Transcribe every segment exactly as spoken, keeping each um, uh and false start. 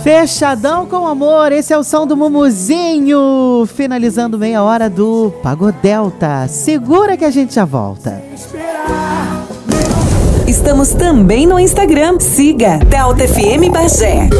Fechadão com amor, esse é o som do Mumuzinho, finalizando meia hora do Pagodelta. Segura que a gente já volta. Estamos também no Instagram, siga Delta F M Bagé.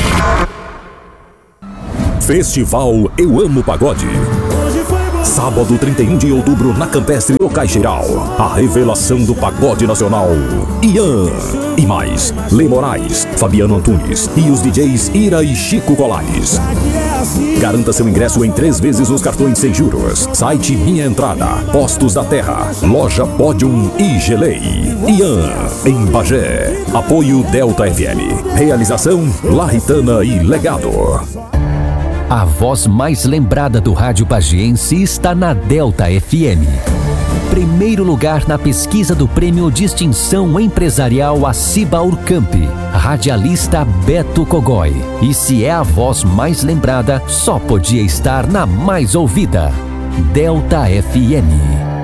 Festival Eu Amo Pagode. Sábado, trinta e um de outubro, na Campestre do Caixeiral. A revelação do pagode nacional. Ian. E mais, Lê Moraes, Fabiano Antunes e os D Js Ira e Chico Colares. Garanta seu ingresso em três vezes nos cartões sem juros. Site Minha Entrada, Postos da Terra, Loja Podium e Gelei. Ian, em Bagé. Apoio Delta F M. Realização Larritana e Legado. A voz mais lembrada do rádio bagiense está na Delta F M. Primeiro lugar na pesquisa do Prêmio Distinção Empresarial Aciba Urcamp. Radialista Beto Cogói. E se é a voz mais lembrada, só podia estar na mais ouvida. Delta F M.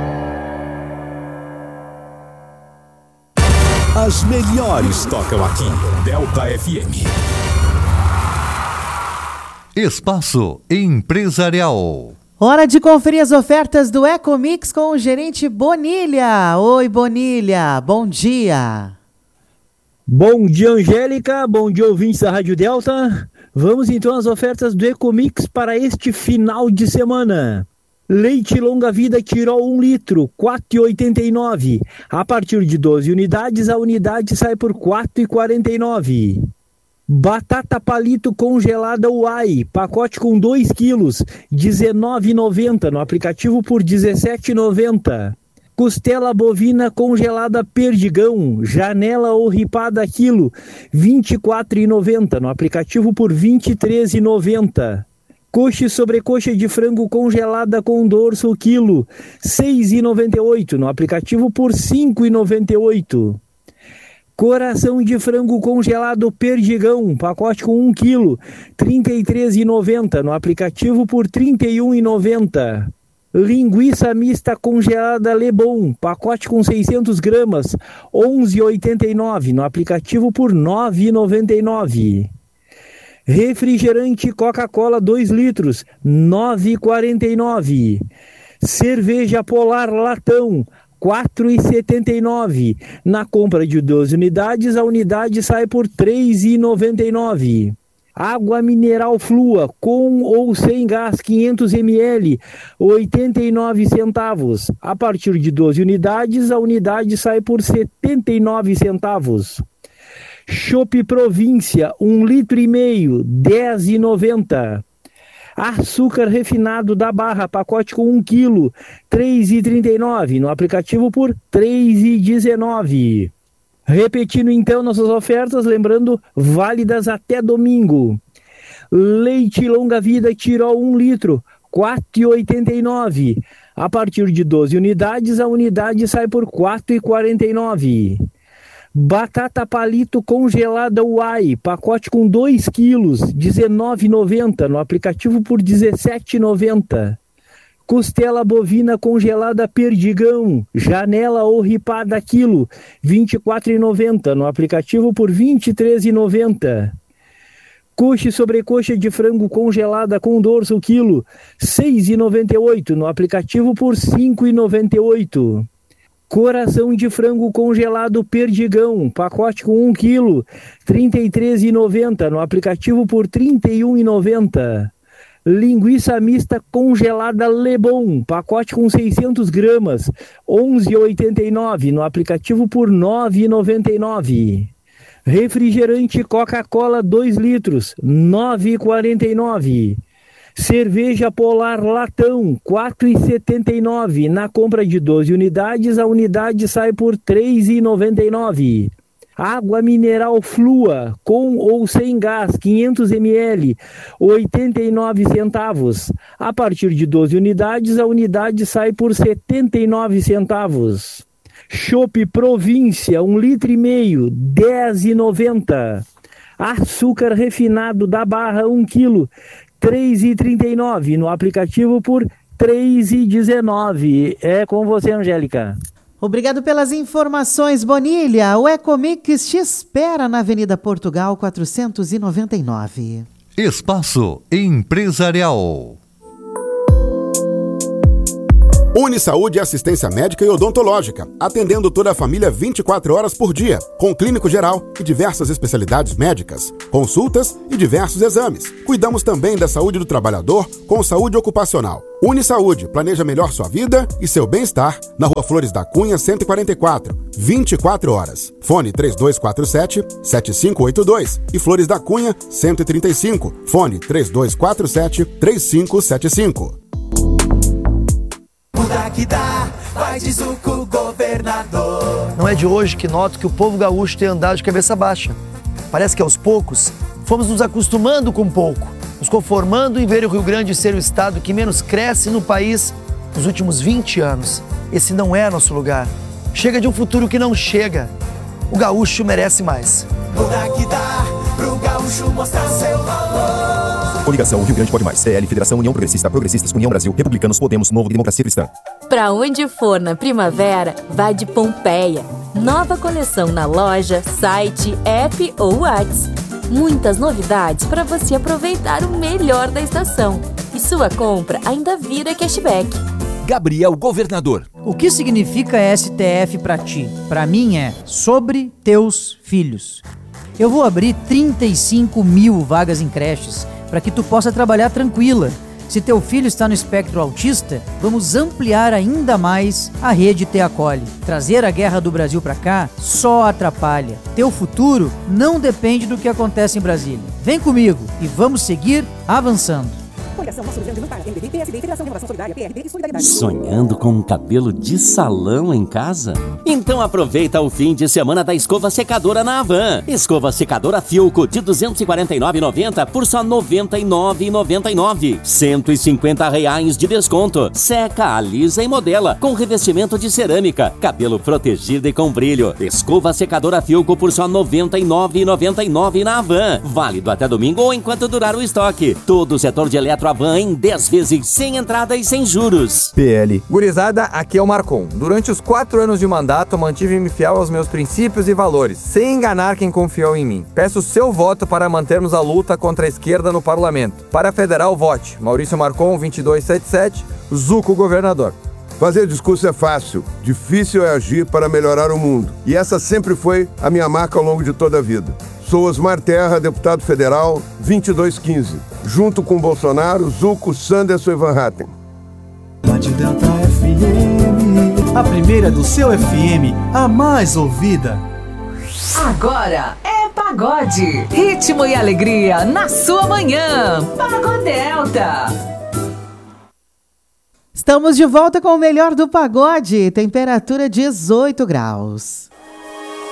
As melhores tocam aqui. Delta F M. Espaço Empresarial. Hora de conferir as ofertas do Ecomix com o gerente Bonilha. Oi, Bonilha, bom dia. Bom dia, Angélica, bom dia, ouvintes da Rádio Delta. Vamos então às ofertas do Ecomix para este final de semana. Leite longa vida Tirol um litro, quatro reais e oitenta e nove centavos. A partir de doze unidades, a unidade sai por quatro reais e quarenta e nove centavos. Batata palito congelada Uai, pacote com dois quilos, dezenove reais e noventa centavos, no aplicativo por dezessete reais e noventa centavos. Costela bovina congelada Perdigão, janela ou ripada quilo, vinte e quatro reais e noventa centavos, no aplicativo por vinte e três reais e noventa centavos. Coxa e sobrecoxa de frango congelada com dorso quilo, seis reais e noventa e oito centavos, no aplicativo por cinco reais e noventa e oito centavos. Coração de frango congelado Perdigão, pacote com um quilo, trinta e três reais e noventa centavos, no aplicativo por trinta e um reais e noventa centavos. Linguiça mista congelada Lebon, pacote com seiscentas gramas, onze reais e oitenta e nove centavos, no aplicativo por nove reais e noventa e nove centavos. Refrigerante Coca-Cola dois litros, nove reais e quarenta e nove centavos. Cerveja Polar Latão, quatro reais e setenta e nove centavos. Na compra de doze unidades, a unidade sai por três reais e noventa e nove centavos. Água mineral Flua, com ou sem gás, quinhentos mililitros, oitenta e nove centavos. A partir de doze unidades, a unidade sai por setenta e nove centavos. Chopp Província, um litro e meio, dez reais e noventa centavos. Açúcar refinado da Barra, pacote com um quilo, três reais e trinta e nove centavos, no aplicativo por três reais e dezenove centavos. Repetindo então nossas ofertas, lembrando, válidas até domingo. Leite longa vida Tirol um litro, quatro reais e oitenta e nove centavos. A partir de doze unidades, a unidade sai por quatro reais e quarenta e nove centavos. Batata palito congelada Uai, pacote com dois quilos, dezenove reais e noventa centavos, no aplicativo por dezessete reais e noventa centavos. Costela bovina congelada Perdigão, janela ou ripada quilo, vinte e quatro reais e noventa centavos, no aplicativo por vinte e três reais e noventa centavos. Coxa e sobrecoxa de frango congelada com dorso quilo, seis reais e noventa e oito centavos, no aplicativo por cinco reais e noventa e oito centavos. Coração de frango congelado Perdigão, pacote com um quilo, trinta e três reais e noventa centavos, no aplicativo por trinta e um reais e noventa centavos. Linguiça mista congelada Lebon, pacote com seiscentas gramas, onze reais e oitenta e nove centavos, no aplicativo por nove reais e noventa e nove centavos. Refrigerante Coca-Cola dois litros, nove reais e quarenta e nove centavos. Cerveja Polar Latão, quatro reais e setenta e nove centavos. Na compra de doze unidades, a unidade sai por três reais e noventa e nove centavos. Água mineral Flua, com ou sem gás, quinhentos mililitros, oitenta e nove centavos. A partir de doze unidades, a unidade sai por setenta e nove centavos. Chopp Província, um litro e meio, dez reais e noventa centavos. Açúcar refinado da Barra, um quilo, três reais e trinta e nove centavos. No aplicativo por três reais e dezenove centavos. É com você, Angélica. Obrigado pelas informações, Bonilha. O Ecomix te espera na Avenida Portugal quatrocentos e noventa e nove. Espaço Empresarial. Unisaúde Assistência Médica e Odontológica, atendendo toda a família vinte e quatro horas por dia, com clínico geral e diversas especialidades médicas, consultas e diversos exames. Cuidamos também da saúde do trabalhador com saúde ocupacional. Unisaúde planeja melhor sua vida e seu bem-estar na Rua Flores da Cunha, cento e quarenta e quatro, vinte e quatro horas. Fone três dois quatro sete, sete cinco oito dois e Flores da Cunha, cento e trinta e cinco. Fone três dois quatro sete, três cinco sete cinco. Muda que dá, vai de Zuco, governador. Não é de hoje que noto que o povo gaúcho tem andado de cabeça baixa. Parece que aos poucos fomos nos acostumando com pouco, nos conformando em ver o Rio Grande ser o estado que menos cresce no país nos últimos vinte anos. Esse não é nosso lugar. Chega de um futuro que não chega. O gaúcho merece mais. Muda que dá, pro gaúcho mostrar seu valor. Coligação Rio Grande Pode Mais, C L, Federação União Progressista, Progressistas, União Brasil, Republicanos, Podemos, Novo, Democracia Cristã. Pra onde for na primavera, vai de Pompeia. Nova coleção na loja, site, app ou WhatsApp. Muitas novidades para você aproveitar o melhor da estação. E sua compra ainda vira cashback. Gabriel Governador. O que significa S T F para ti? Para mim é sobre teus filhos. Eu vou abrir trinta e cinco mil vagas em creches para que tu possa trabalhar tranquila. Se teu filho está no espectro autista, vamos ampliar ainda mais a rede Te Acolhe. Trazer a guerra do Brasil para cá só atrapalha. Teu futuro não depende do que acontece em Brasília. Vem comigo e vamos seguir avançando. Sonhando com um cabelo de salão em casa? Então aproveita o fim de semana da escova secadora na Havan. Escova secadora Filco de duzentos e quarenta e nove reais e noventa centavos por só noventa e nove reais e noventa e nove centavos. cento e cinquenta reais de desconto. Seca, alisa e modela com revestimento de cerâmica. Cabelo protegido e com brilho. Escova secadora Filco por só noventa e nove reais e noventa e nove centavos na Havan. Válido até domingo ou enquanto durar o estoque. Todo o setor de eletro Havan em dez vezes sem entrada e sem juros. P L. Gurizada, aqui é o Marcon. Durante os quatro anos de mandato, mantive-me fiel aos meus princípios e valores, sem enganar quem confiou em mim. Peço seu voto para mantermos a luta contra a esquerda no parlamento. Para a federal, vote Maurício Marcon, vinte e dois setenta e sete, Zuco Governador. Fazer discurso é fácil, difícil é agir para melhorar o mundo. E essa sempre foi a minha marca ao longo de toda a vida. Sou Osmar Terra, deputado federal, vinte e dois quinze. Junto com Bolsonaro, Zuco, Sanderson e Van Hatten. Rádio Delta F M, a primeira do seu F M, a mais ouvida. Agora é pagode, ritmo e alegria na sua manhã. Pagodelta. Estamos de volta com o melhor do pagode, temperatura dezoito graus.